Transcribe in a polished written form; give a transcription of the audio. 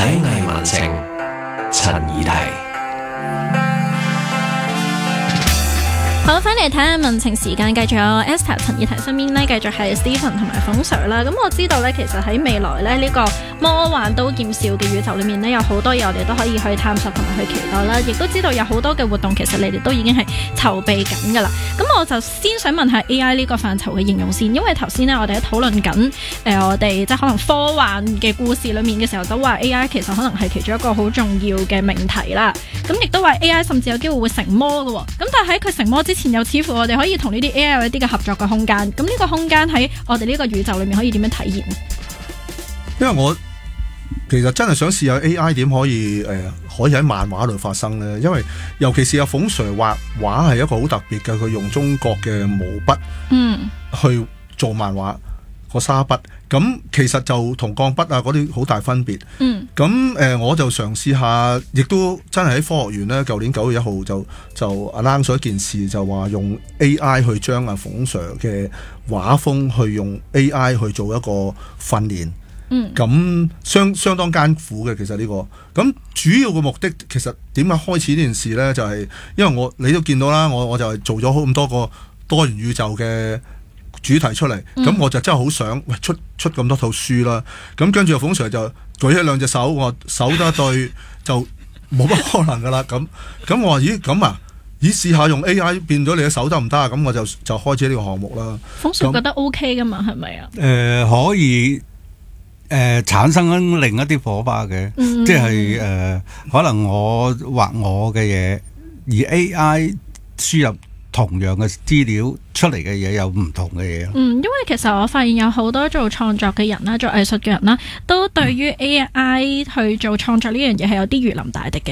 體藝文情，陳怡提。 好，翻嚟睇下文情時間，繼續有 Esther 陳怡提身邊咧，繼續係 Stephen 同埋馮 Sir 啦。咁我知道咧，其實喺未來咧呢個魔幻刀劍笑嘅宇宙裏面咧，有好多嘢我哋都可以去探索同埋去期待啦。亦都知道有好多嘅活動，其實你哋都已經係籌備緊噶啦。咁我就先想問下 AI 呢個範疇嘅應用先，因為頭先咧我哋喺討論緊我哋即係可能科幻嘅故事裏面嘅時候，都話 AI 其實可能係其中一個好重要嘅命題啦。咁亦都話 AI 甚至有機會會成魔嘅。咁但係喺佢成魔之前，又似乎我哋可以同呢啲 AI 有一啲嘅合作嘅空間。咁呢個空間喺我哋呢個宇宙裏面可以點樣體現？ 因為我其實真係想試下 AI 點可以喺漫畫度發生呢？因為尤其是阿馮 Sir 畫畫係一個好特別嘅，佢用中國嘅毛筆去做漫畫個沙筆，咁其實就同鋼筆啊嗰啲好大分別。咁我就嘗試下，亦都真係喺科學園呢，舊年9月1號就 announce 咗一件事，就話用 AI 去將阿馮 Sir 嘅畫風去用 AI 去做一個訓練。咁相當艱苦嘅，其實呢個咁主要嘅目的，其實點解開始呢件事呢？就係因為你都見到啦，我就係做咗咁多個多元宇宙嘅主題出嚟，咁我就真係好想出咁多套書啦。咁跟住阿馮 Sir 就舉起2隻手，我手得一對就冇乜可能噶啦。咁我話咦試下用 AI 變咗你嘅手得唔得啊？咁我就開始呢個項目啦。 馮 Sir 覺得 OK 噶嘛？係咪啊？ 可以產生另一啲火花嘅，即係可能我畫我嘅嘢，而 AI 輸入同樣嘅資料出嚟嘅嘢有唔同嘅嘢。 因為其實我發現有好多做創作嘅人啦，做藝術嘅人啦，都對於 AI 去做創作呢樣嘢係有啲如臨大敵嘅。